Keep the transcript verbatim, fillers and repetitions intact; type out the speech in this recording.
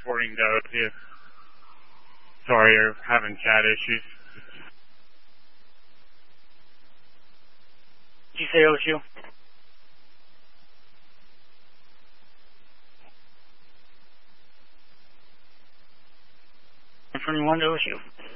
reporting to O S U. Sorry, you're having chat issues. Did you say O S U? From one to O S U.